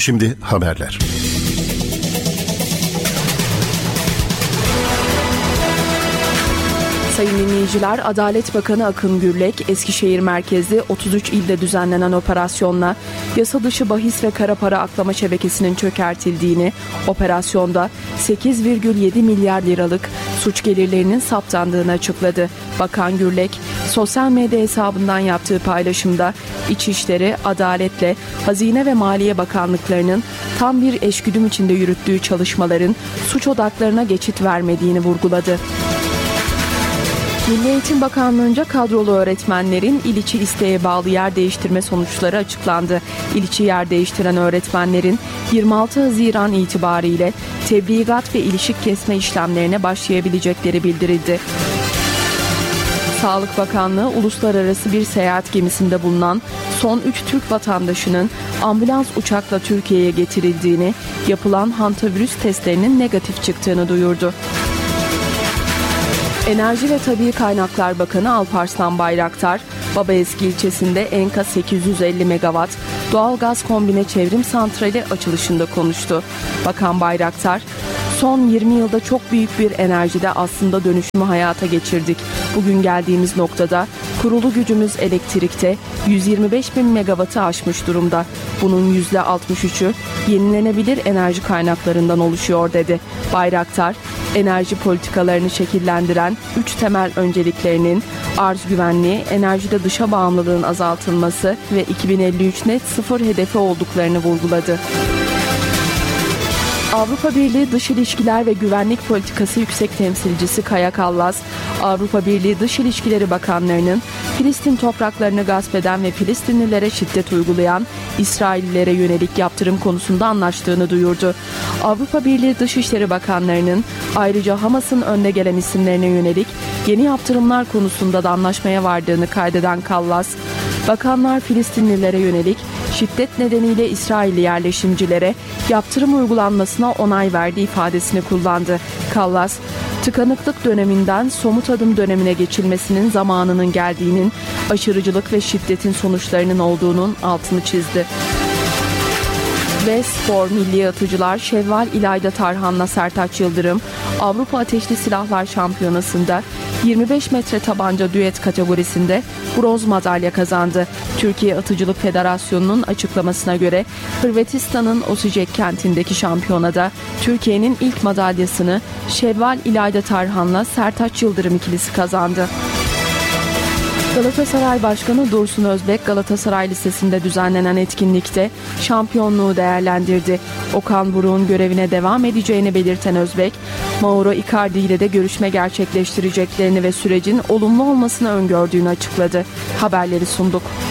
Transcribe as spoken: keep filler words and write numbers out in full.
Şimdi haberler. Sayın dinleyiciler, Adalet Bakanı Akın Gürlek, Eskişehir merkezli otuz üç ilde düzenlenen operasyonla yasa dışı bahis ve kara para aklama şebekesinin çökertildiğini, operasyonda sekiz virgül yedi milyar liralık suç gelirlerinin saptandığını açıkladı. Bakan Gürlek, sosyal medya hesabından yaptığı paylaşımda İçişleri, Adalet'le Hazine ve Maliye Bakanlıklarının tam bir eşgüdüm içinde yürüttüğü çalışmaların suç odaklarına geçit vermediğini vurguladı. Milli Eğitim Bakanlığı'nca kadrolu öğretmenlerin il içi isteğe bağlı yer değiştirme sonuçları açıklandı. İl içi yer değiştiren öğretmenlerin yirmi altı Haziran itibariyle tebligat ve ilişik kesme işlemlerine başlayabilecekleri bildirildi. Sağlık Bakanlığı, uluslararası bir seyahat gemisinde bulunan son üç Türk vatandaşının ambulans uçakla Türkiye'ye getirildiğini, yapılan hantavirüs testlerinin negatif çıktığını duyurdu. Enerji ve Tabii Kaynaklar Bakanı Alparslan Bayraktar, Babaeski ilçesinde Enka sekiz yüz elli megawatt doğalgaz kombine çevrim santrali açılışında konuştu. Bakan Bayraktar, son yirmi yılda çok büyük bir enerjide aslında dönüşümü hayata geçirdik. Bugün geldiğimiz noktada kurulu gücümüz elektrikte yüz yirmi beş bin megawattı aşmış durumda. Bunun yüzde altmış üçü yenilenebilir enerji kaynaklarından oluşuyor dedi. Bayraktar, enerji politikalarını şekillendiren üç temel önceliklerinin arz güvenliği, enerjide dışa bağımlılığın azaltılması ve iki bin elli üç net sıfır hedefi olduklarını vurguladı. Avrupa Birliği Dış İlişkiler ve Güvenlik Politikası Yüksek Temsilcisi Kaja Kallas, Avrupa Birliği Dış İlişkileri Bakanlarının Filistin topraklarını gasp eden ve Filistinlilere şiddet uygulayan İsraillilere yönelik yaptırım konusunda anlaştığını duyurdu. Avrupa Birliği Dışişleri Bakanlarının ayrıca Hamas'ın önde gelen isimlerine yönelik yeni yaptırımlar konusunda da anlaşmaya vardığını kaydeden Kallas, bakanlar Filistinlilere yönelik şiddet nedeniyle İsrailli yerleşimcilere yaptırım uygulanmasına onay verdiği ifadesini kullandı. Kallas, tıkanıklık döneminden somut adım dönemine geçilmesinin zamanının geldiğinin, aşırıcılık ve şiddetin sonuçlarının olduğunun altını çizdi. Ve spor, milli atıcılar Şevval İlayda Tarhan'la Sertaç Yıldırım, Avrupa Ateşli Silahlar Şampiyonası'nda yirmi beş metre tabanca düet kategorisinde bronz madalya kazandı. Türkiye Atıcılık Federasyonu'nun açıklamasına göre Hırvatistan'ın Osijek kentindeki şampiyonada Türkiye'nin ilk madalyasını Şevval İlayda Tarhan'la Sertaç Yıldırım ikilisi kazandı. Galatasaray Başkanı Dursun Özbek, Galatasaray Lisesi'nde düzenlenen etkinlikte şampiyonluğu değerlendirdi. Okan Buruk'un görevine devam edeceğini belirten Özbek, Mauro Icardi ile de görüşme gerçekleştireceklerini ve sürecin olumlu olmasını öngördüğünü açıkladı. Haberleri sunduk.